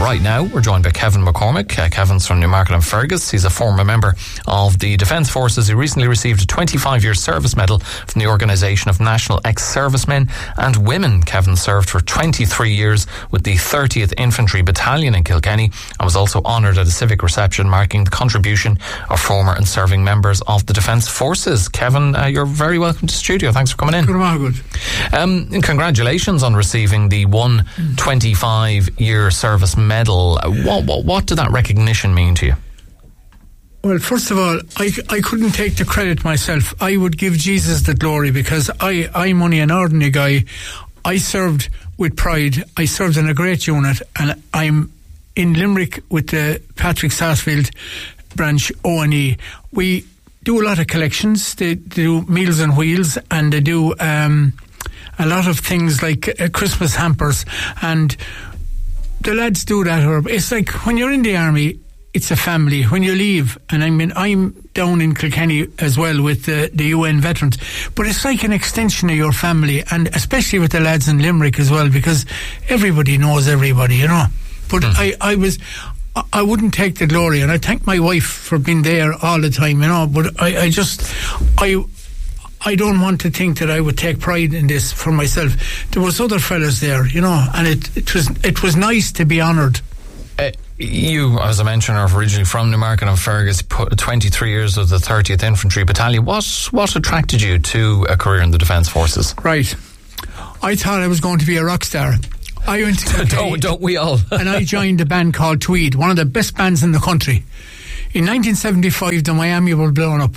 right now, we're joined by Kevin McCormick. Uh, Kevin's from Newmarket and Fergus. He's a former member of the Defence Forces. He recently received a twenty-five year service medal from the Organisation of National Ex-Servicemen and Women. Kevin served for twenty-three years with the thirtieth Infantry Battalion in Kilkenny and was also honoured at a civic reception marking the contribution of former and serving members of the Defence Forces. Kevin, uh, you're very welcome to the studio. Thanks for coming in. Good. Um, and congratulations on receiving the one twenty-five year service medal. What, what, what did that recognition mean to you? Well, first of all, I, I couldn't take the credit myself. I would give Jesus the glory, because I, I'm only an ordinary guy. I served with pride. I served in a great unit, and I'm in Limerick with the Patrick Sarsfield branch O and E. We do a lot of collections. They do Meals on Wheels, and they do um, a lot of things like uh, Christmas hampers, and the lads do that. Or it's like when you're in the army, it's a family. When you leave, and I mean, I'm down in Kilkenny as well with the, the U N veterans, but it's like an extension of your family, and especially with the lads in Limerick as well, because everybody knows everybody, you know. But mm. I, I was, I wouldn't take the glory, and I thank my wife for being there all the time, you know. But I, I just, I, I don't want to think that I would take pride in this for myself. There was other fellas there, you know, and it, it was, it was nice to be honoured. Uh, you, as I mentioned, are originally from Newmarket and Fergus, put twenty-three years with the thirtieth Infantry Battalion. What, what attracted you to a career in the Defence Forces? Right. I thought I was going to be a rock star. I went to Kilkenny, don't, don't we all? And I joined a band called Tweed, one of the best bands in the country. In nineteen seventy-five, the Miami were blown up,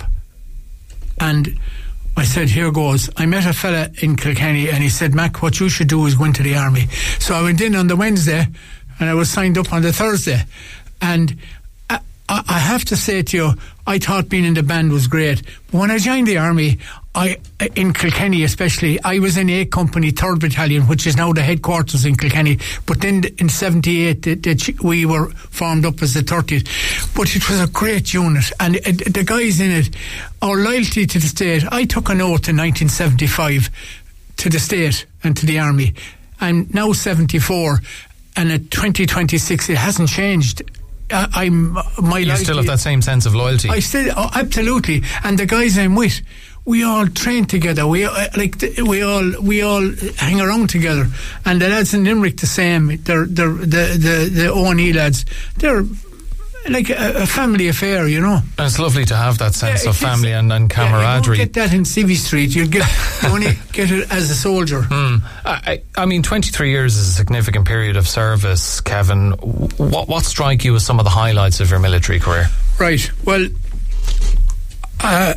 and I said, here goes. I met a fella in Kilkenny, and he said, Mac, what you should do is go into the army. So I went in on the Wednesday, and I was signed up on the Thursday. And I, I have to say to you, I thought being in the band was great. But when I joined the army, I, in Kilkenny especially, I was in A Company, third Battalion, which is now the headquarters in Kilkenny. But then in seventy-eight, the, the, we were formed up as the thirtieth. But it was a great unit. And uh, the guys in it, our loyalty to the state. I took an oath in nineteen seventy-five to the state and to the army. I'm now seventy-four. And at twenty twenty-six, it hasn't changed. Uh, I'm my. You still have that same sense of loyalty. I still, oh, absolutely. And the guys I'm with, we all train together. We uh, like we all we all hang around together. And the lads in Limerick the same. They're they're the the the O and E lads. They're like a, a family affair, you know. And it's lovely to have that sense yeah, of family and, and camaraderie. Yeah, you don't get that in Civvy Street. You get you only get it as a soldier. Mm. I, I mean, twenty-three years is a significant period of service, Kevin. What what strike you as some of the highlights of your military career? Right. Well, uh,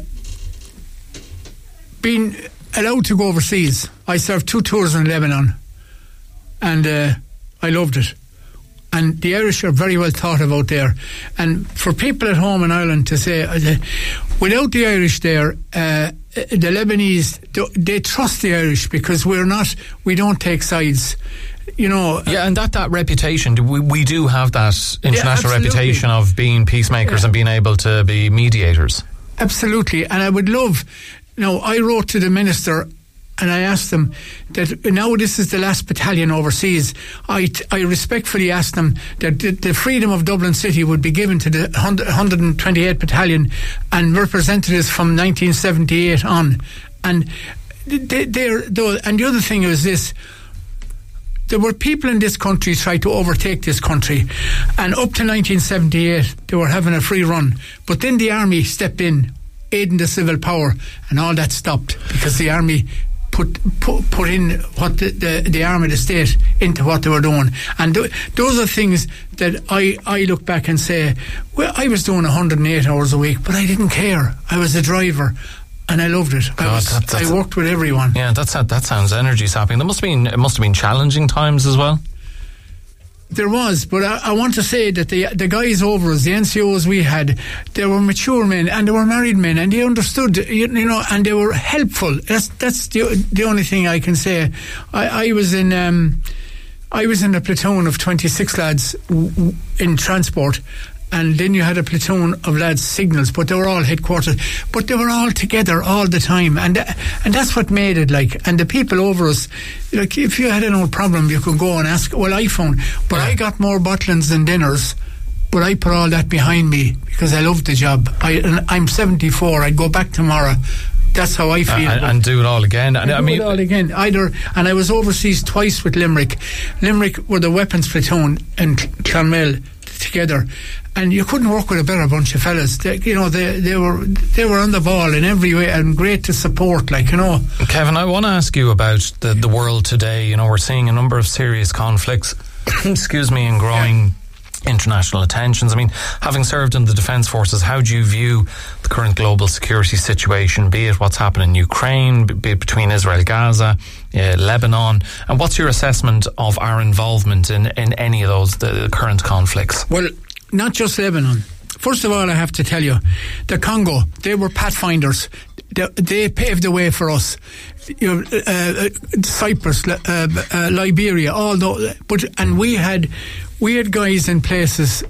being allowed to go overseas. I served two tours in Lebanon, and uh, I loved it. And the Irish are very well thought about there. And for people at home in Ireland to say, uh, without the Irish there, uh, the Lebanese, they trust the Irish, because we're not, we don't take sides. You know, yeah, and that, that reputation, we, we do have that international yeah, reputation of being peacemakers yeah. and being able to be mediators. Absolutely. And I would love, now I wrote to the minister, and I asked them that now this is the last battalion overseas. I, I respectfully asked them that the, the freedom of Dublin City would be given to the one hundred twenty-eighth Battalion and representatives from nineteen seventy-eight on. And they, they're, and the other thing is this. There were people in this country trying to overtake this country, and up to nineteen seventy-eight they were having a free run. But then the army stepped in, aiding the civil power, and all that stopped because the army Put, put put in what the, the, the arm of the state into what they were doing. And th- those are things that I, I look back and say, well, I was doing one hundred eight hours a week, but I didn't care. I was a driver and I loved it. God, I, was, that, I worked with everyone. Yeah, that's that sounds energy sapping. There must have been, it must have been challenging times as well. There was, but I, I want to say that the the guys over us, the N C Os we had, they were mature men and they were married men, and they understood, you, you know, and they were helpful. That's that's the the only thing I can say. I, I was in um, I was in a platoon of twenty-six lads w- w- in transport, and then you had a platoon of lads signals, but they were all headquarters, but they were all together all the time, and uh, and that's what made it like. And the people over us, like if you had an old problem, you could go and ask. Well, I found, but yeah. I got more bottlings than dinners. But I put all that behind me because I loved the job. I, and I'm seventy-four. I'd go back tomorrow. That's how I feel. Uh, and do it all again. And I, I mean, it all again. Either, and I was overseas twice with Limerick. Limerick were the weapons platoon and Clonmel together, and you couldn't work with a better bunch of fellas. They, you know, they they were they were on the ball in every way and great to support. Like you know, Kevin, I want to ask you about the the world today. You know, we're seeing a number of serious conflicts. excuse me, and growing. Yeah. International attentions. I mean, having served in the Defence Forces, how do you view the current global security situation, be it what's happening in Ukraine, be it between Israel, Gaza, uh, Lebanon, and what's your assessment of our involvement in, in any of those the current conflicts? Well, not just Lebanon. First of all, I have to tell you, the Congo, they were pathfinders. They, they paved the way for us. You know, uh, Cyprus, uh, uh, Liberia, all those, but and we had we had guys in places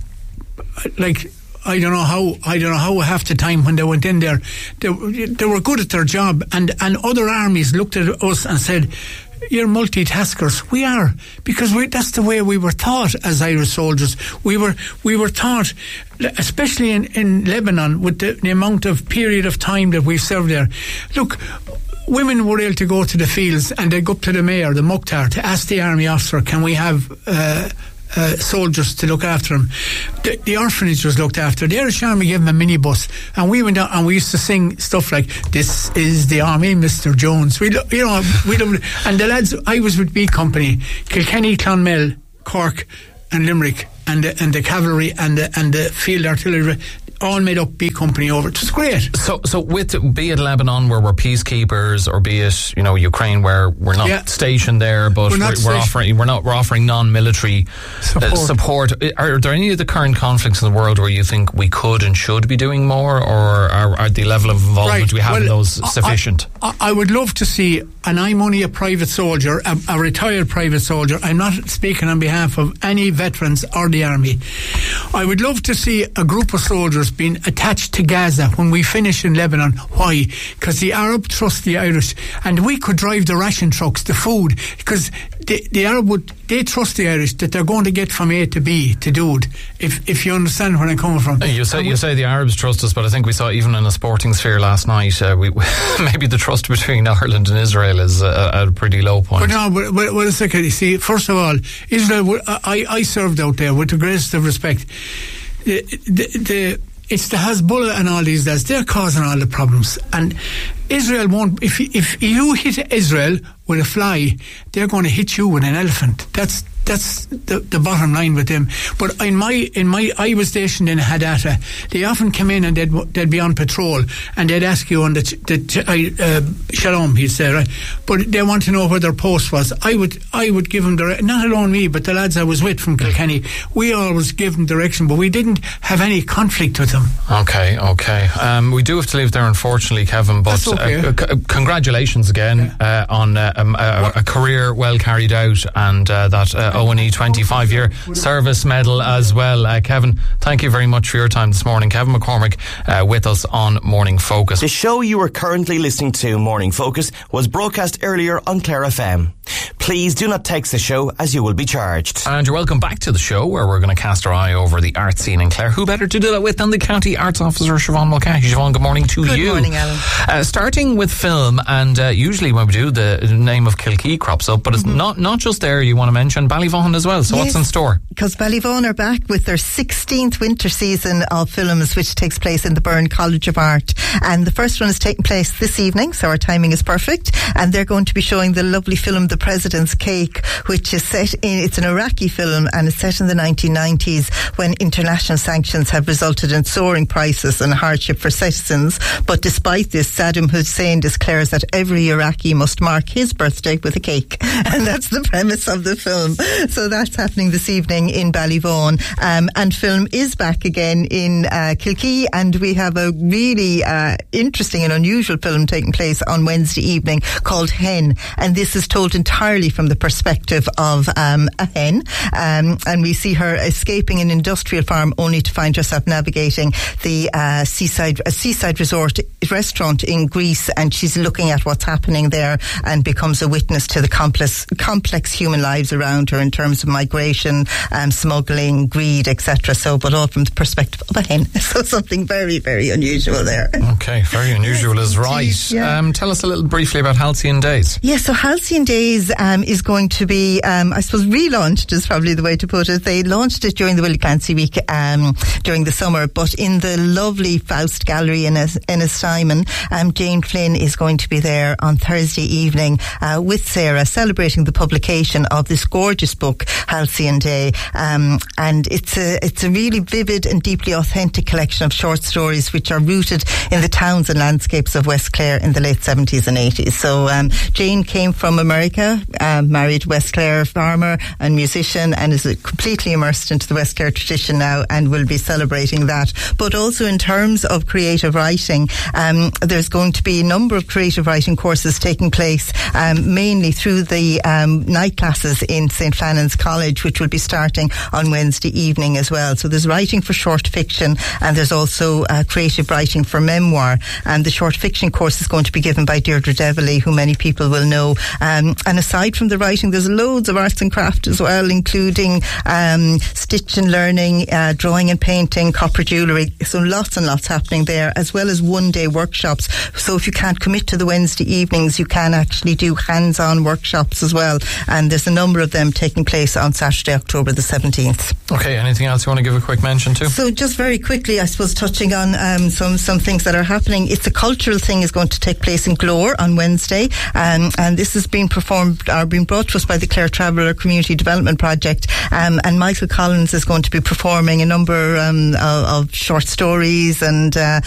like I don't know how I don't know how half the time when they went in there, they they were good at their job, and and other armies looked at us and said, "You're multitaskers." We are, because we, that's the way we were taught as Irish soldiers. We were we were taught, especially in, in Lebanon, with the, the amount of period of time that we've served there. Look, women were able to go to the fields and they'd go up to the mayor, the Mukhtar, to ask the army officer, can we have uh, uh, soldiers to look after them? The, the orphanage was looked after. The Irish Army gave them a minibus, and we went out and we used to sing stuff like, "This is the army, Mister Jones." We, you know, we loved it. And the lads, I was with B Company, Kilkenny, Clonmel, Cork, and Limerick, and the, and the cavalry and the, and the field artillery. All made up B Company over. It was great. So, so with be it Lebanon, where we're peacekeepers, or be it you know Ukraine, where we're not yeah. stationed there, but we're, we're, we're offering we're not we're offering non-military support. Uh, support. Are, are there any of the current conflicts in the world where you think we could and should be doing more, or are, are the level of involvement right. we have well, in those sufficient? I, I would love to see, and I'm only a private soldier, a, a retired private soldier. I'm not speaking on behalf of any veterans or the army. I would love to see a group of soldiers being attached to Gaza when we finish in Lebanon. Why? Because the Arab trust the Irish, and we could drive the ration trucks, the food, because the, the Arab would, they trust the Irish that they're going to get from A to B to do it, if if you understand where I'm coming from. You say, you say the Arabs trust us, but I think we saw even in a sporting sphere last night, uh, we, maybe the trust between Ireland and Israel is uh, at a pretty low point. But no, but, but, wait a second, you see, first of all, Israel, I, I served out there with the greatest of respect. The, the, the It's the Hezbollah and all these guys. They're causing all the problems. And Israel won't... If, if you hit Israel with a fly, they're going to hit you with an elephant. That's that's the, the bottom line with them. But in my... in my, I was stationed in Hadassah. They often come in and they'd, they'd be on patrol, and they'd ask you on the... the uh, Shalom, he'd say, right? But they want to know where their post was. I would I would give them... Dire- not alone me, but the lads I was with from Kilkenny. We always give them direction, but we didn't have any conflict with them. Okay, okay. Um, we do have to leave there, unfortunately, Kevin, but okay. uh, c- congratulations again yeah. uh, on uh, um, uh, a career well carried out, and uh, that uh, O N E twenty-five year service medal as well. Uh, Kevin, thank you very much for your time this morning. Kevin McCormick uh, with us on Morning Focus. The show you are currently listening to, Morning Focus, was broadcast earlier on Clare F M. Please do not text the show, as you will be charged. And you're welcome back to the show, where we're going to cast our eye over the art scene in Clare. Who better to do that with than the County Arts Officer, Siobhan Mulcahy. Siobhan, good morning to good you. Good morning, Alan. Uh, starting with film, and uh, usually when we do, the name of Kilkee crops up, but it's mm-hmm. not not just there. You want to mention Ballyvaughan as well. So yes, what's in store? Because Ballyvaughan are back with their sixteenth winter season of films, which takes place in the Byrne College of Art. And the first one is taking place this evening, so our timing is perfect. And they're going to be showing the lovely film The President's Cake, which is set in, it's an Iraqi film, and it's set in the nineteen nineties when international sanctions have resulted in soaring prices and hardship for citizens. But despite this, Saddam Hussein declares that every Iraqi must mark his birthday with a cake. And that's the premise of the film. So that's happening this evening in Ballyvaughan. Um, and film is back again in uh, Kilkee, and we have a really uh, interesting and unusual film taking place on Wednesday evening called Hen. And this is told entirely entirely from the perspective of um, a hen, um, and we see her escaping an industrial farm only to find herself navigating the uh, seaside a seaside resort restaurant in Greece, and she's looking at what's happening there and becomes a witness to the complex complex human lives around her in terms of migration, um, smuggling, greed, et cetera. So, but all from the perspective of a hen. So something very, very unusual there. Okay, very unusual is right. Yeah. Um, tell us a little briefly about Halcyon Days. Yeah, so Halcyon Days um, is going to be, um, I suppose, relaunched is probably the way to put it. They launched it during the Willie Clancy Week um, during the summer, but in the lovely Faust Gallery in Ennistimon, um, Jane Flynn is going to be there on Thursday evening uh, with Sarah, celebrating the publication of this gorgeous book, Halcyon Day, um, and it's a it's a really vivid and deeply authentic collection of short stories which are rooted in the towns and landscapes of West Clare in the late seventies and eighties. So um, Jane came from America, um, married West Clare farmer and musician, and is completely immersed into the West Clare tradition now, and will be celebrating that. But also in terms of creative writing, um, there's going to be a number of creative writing courses taking place, um, mainly through the um, night classes in Saint Flannan's College, which will be starting on Wednesday evening as well. So there's writing for short fiction, and there's also uh, creative writing for memoir. And the short fiction course is going to be given by Deirdre Deverley, who many people will know. Um, and aside from the writing, there's loads of arts and craft as well, including um, stitch and learning, uh, drawing and painting, copper jewellery. So lots and lots happening there, as well as one-day workshops. So if you can't commit to the Wednesday evenings, you can actually do hands-on workshops as well. And there's a number of them taking place on Saturday, October the seventeenth. Okay, anything else you want to give a quick mention to? So just very quickly, I suppose, touching on um, some, some things that are happening. It's a cultural thing is going to take place in Glore on Wednesday, um, and this is being performed or being brought to us by the Clare Traveller Community Development Project, um, and Michael Collins is going to be performing a number um, of, of short stories and uh,